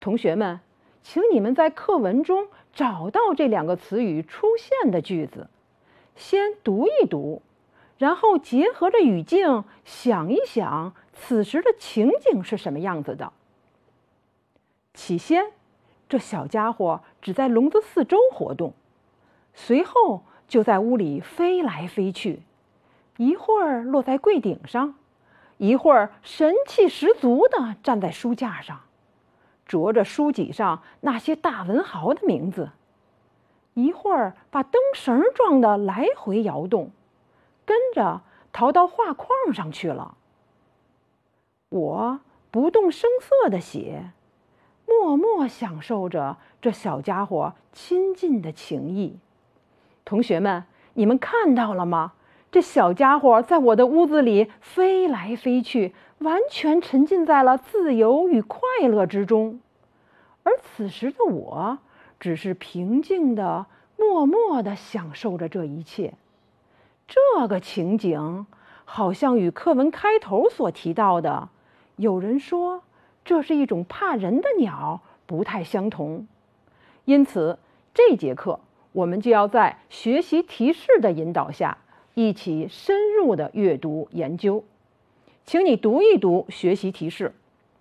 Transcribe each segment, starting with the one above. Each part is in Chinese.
同学们，请你们在课文中找到这两个词语出现的句子，先读一读，然后结合着语境想一想此时的情景是什么样子的。起先，这小家伙只在笼子四周活动，随后就在屋里飞来飞去，一会儿落在柜顶上，一会儿神气十足地站在书架上，啄着书脊上那些大文豪的名字，一会儿把灯绳状的来回摇动，跟着逃到画框上去了。我不动声色地写，默默享受着这小家伙亲近的情谊。同学们，你们看到了吗？这小家伙在我的屋子里飞来飞去，完全沉浸在了自由与快乐之中。而此时的我，只是平静地、默默地享受着这一切。这个情景，好像与课文开头所提到的，有人说这是一种怕人的鸟，不太相同。因此，这节课我们就要在学习提示的引导下，一起深入的阅读研究。请你读一读学习提示。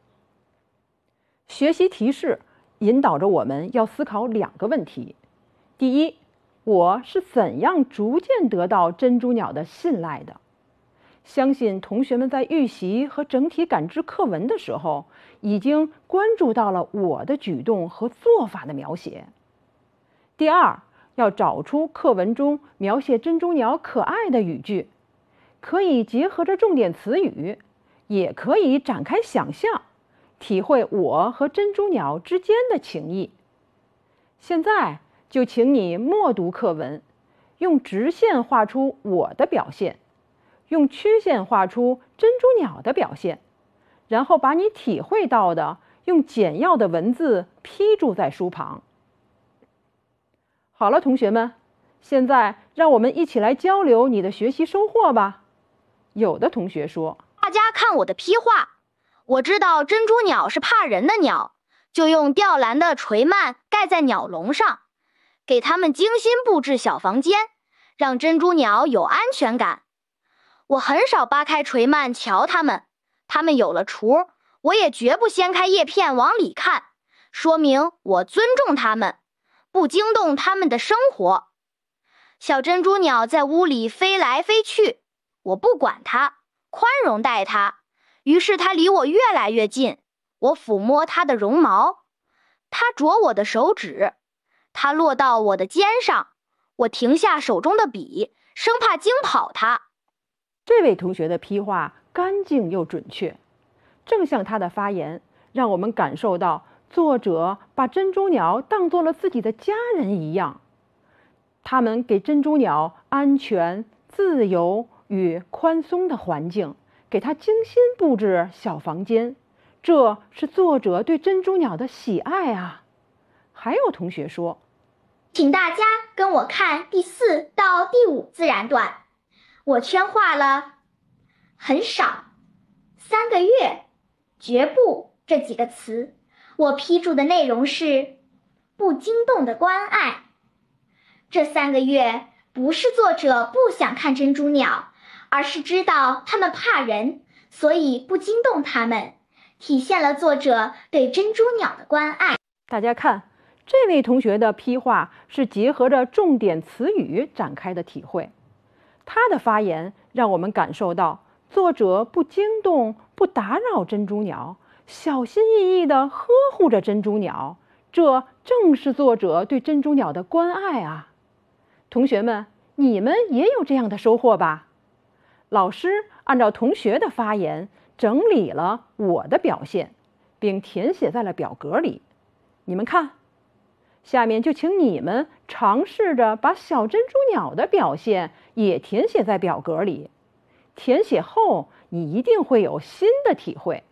学习提示引导着我们要思考两个问题：第一，我是怎样逐渐得到珍珠鸟的信赖的？相信同学们在预习和整体感知课文的时候，已经关注到了我的举动和做法的描写。第二，要找出课文中描写珍珠鸟可爱的语句，可以结合着重点词语，也可以展开想象，体会我和珍珠鸟之间的情谊。现在就请你默读课文，用直线画出我的表现，用曲线画出珍珠鸟的表现，然后把你体会到的用简要的文字批注在书旁。好了，同学们，现在让我们一起来交流你的学习收获吧。有的同学说： 大家看我的批画，我知道珍珠鸟是怕人的鸟，就用吊篮的垂蔓盖在鸟笼上，给它们精心布置小房间，让珍珠鸟有安全感。我很少扒开垂蔓瞧它们有了雏，我也绝不掀开叶片往里看，说明我尊重它们，不惊动它们的生活。小珍珠鸟在屋里飞来飞去，我不管它，宽容待它，于是它离我越来越近，我抚摸它的绒毛，它啄我的手指，它落到我的肩上，我停下手中的笔，生怕惊跑它。 这位同学的批画干净又准确，正像他的发言，让我们感受到作者把珍珠鸟当作了自己的家人一样。他们给珍珠鸟安全、自由与宽松的环境，给它精心布置小房间，这是作者对珍珠鸟的喜爱啊。还有同学说： 请大家跟我看第4到第5自然段，我圈画了很少、3个月、绝不这几个词。我批注的内容是不惊动的关爱。这3个月不是作者不想看珍珠鸟，而是知道它们怕人，所以不惊动它们，体现了作者对珍珠鸟的关爱。 大家看，这位同学的批画是结合着重点词语展开的体会。他的发言让我们感受到作者不惊动、不打扰珍珠鸟，小心翼翼地呵护着珍珠鸟，这正是作者对珍珠鸟的关爱啊！同学们，你们也有这样的收获吧？老师按照同学的发言整理了我的表现，并填写在了表格里。你们看，下面就请你们尝试着把小珍珠鸟的表现也填写在表格里。填写后，你一定会有新的体会。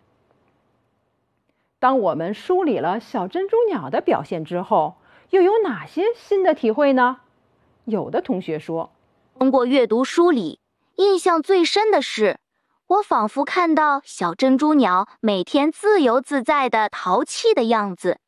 当我们梳理了小珍珠鸟的表现之后，又有哪些新的体会呢？有的同学说： 通过阅读梳理，印象最深的是， 我仿佛看到小珍珠鸟每天自由自在的淘气的样子。